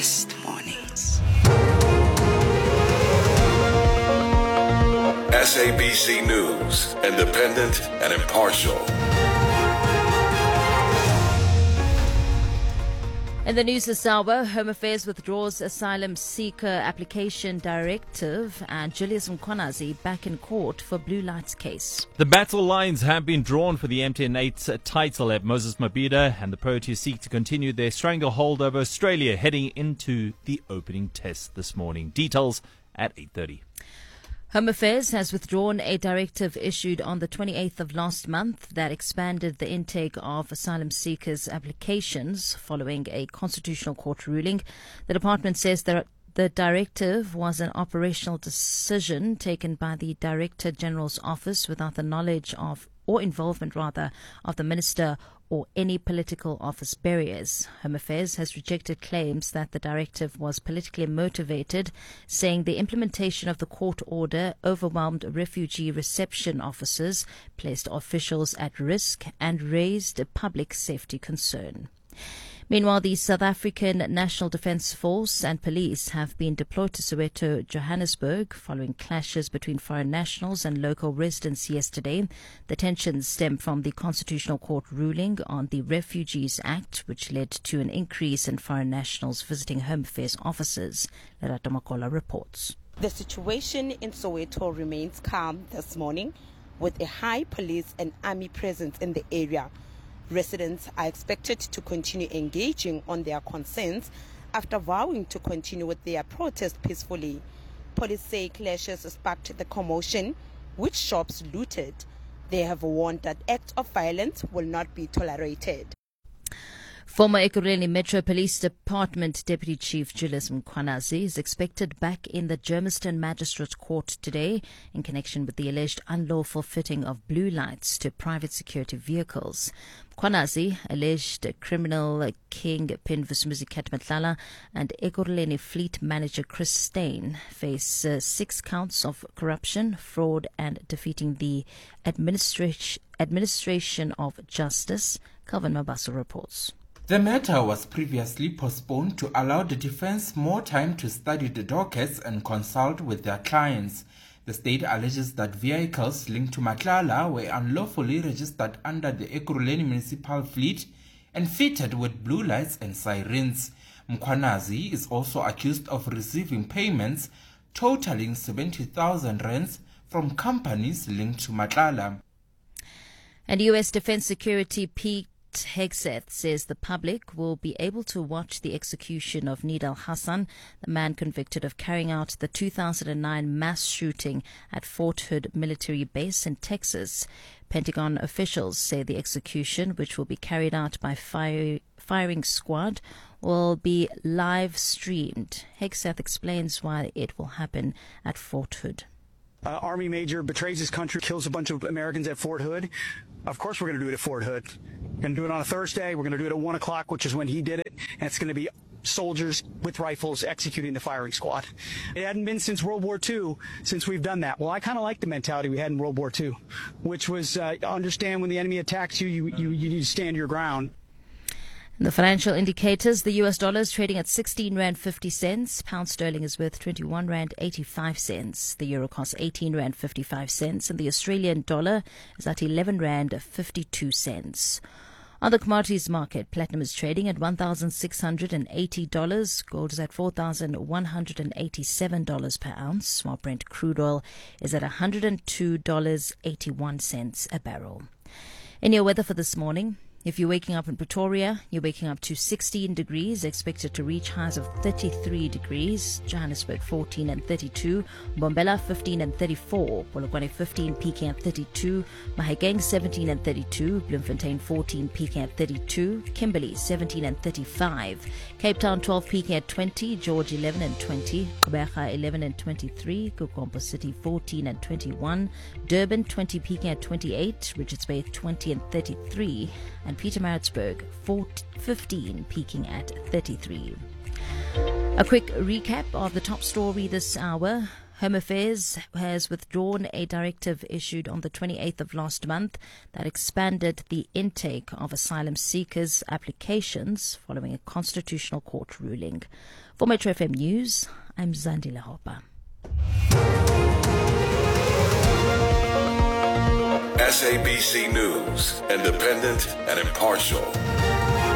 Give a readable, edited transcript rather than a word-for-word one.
best mornings. SABC News, independent and impartial. In the news this hour, Home Affairs withdraws asylum seeker application directive and Julius Mkhwanazi back in court for Blue Lights case. The battle lines have been drawn for the MTN8 title at Moses Mabhida, and the Proteas seek to continue their stranglehold over Australia heading into the opening test this morning. Details at 8:30. Home Affairs has withdrawn a directive issued on the 28th of last month that expanded the intake of asylum seekers' applications following a constitutional court ruling. The department says that the directive was an operational decision taken by the Director General's office without the knowledge of or involvement of the minister or any political office bearers. Home Affairs has rejected claims that the directive was politically motivated, saying the implementation of the court order overwhelmed refugee reception officers, placed officials at risk, and raised a public safety concern. Meanwhile, the South African National Defence Force and police have been deployed to Soweto, Johannesburg, following clashes between foreign nationals and local residents yesterday. The tensions stem from the Constitutional Court ruling on the Refugees Act, which led to an increase in foreign nationals visiting Home Affairs offices. Lerato Makola reports. The situation in Soweto remains calm this morning, with a high police and army presence in the area. Residents are expected to continue engaging on their concerns after vowing to continue with their protest peacefully. Police say clashes sparked the commotion, which shops looted. They have warned that acts of violence will not be tolerated. Former Ekurhuleni Metro Police Department Deputy Chief Julius Mkhwanazi is expected back in the Germiston Magistrates Court today in connection with the alleged unlawful fitting of blue lights to private security vehicles. Mkhwanazi, alleged criminal Kingpin Vusumuzi Matlala, and Ekurhuleni Fleet Manager Chris Steyn face 6 counts of corruption, fraud, and defeating the administration of justice. Calvin Mabaso reports. The matter was previously postponed to allow the defense more time to study the dockets and consult with their clients. The state alleges that vehicles linked to Matlala were unlawfully registered under the Ekurhuleni Municipal Fleet and fitted with blue lights and sirens. Mkhwanazi is also accused of receiving payments totaling 70,000 rands from companies linked to Matlala. And U.S. Defense Security Pete Hegseth says the public will be able to watch the execution of Nidal Hassan, the man convicted of carrying out the 2009 mass shooting at Fort Hood military base in Texas. Pentagon officials say the execution, which will be carried out by firing squad, will be live streamed. Hegseth explains why it will happen at Fort Hood. Army major betrays his country, kills a bunch of Americans at Fort Hood. Of course we're going to do it at Fort Hood. We're going to do it on a Thursday. We're going to do it at 1 o'clock, which is when he did it. And it's going to be soldiers with rifles executing the firing squad. It hadn't been since World War II since we've done that. Well, I kind of like the mentality we had in World War II, which was understand when the enemy attacks you, you need to stand your ground. The financial indicators, the US dollar is trading at 16 Rand 50 cents. Pound sterling is worth 21 Rand 85 cents. The euro costs 18 Rand 55 cents. And the Australian dollar is at 11 Rand 52 cents. On the commodities market, platinum is trading at $1,680. Gold is at $4,187 per ounce, while Brent crude oil is at $102.81 a barrel. In your weather for this morning, if you're waking up in Pretoria, you're waking up to 16 degrees, expected to reach highs of 33 degrees. Johannesburg 14 and 32, Mbombela 15 and 34, Polokwane 15 peaking at 32, Mahikeng 17 and 32, Bloemfontein 14 peaking at 32, Kimberley 17 and 35, Cape Town 12 peaking at 20, George 11 and 20, Gqeberha 11 and 23, Kukompo City 14 and 21, Durban 20 peaking at 28, Richards Bay 20 and 33, and Pietermaritzburg 15 peaking at 33. A quick recap of the top story this hour. Home Affairs has withdrawn a directive issued on the 28th of last month that expanded the intake of asylum seekers' applications following a constitutional court ruling. For Metro FM News, I'm Zandile Hopper. SABC News, independent and impartial.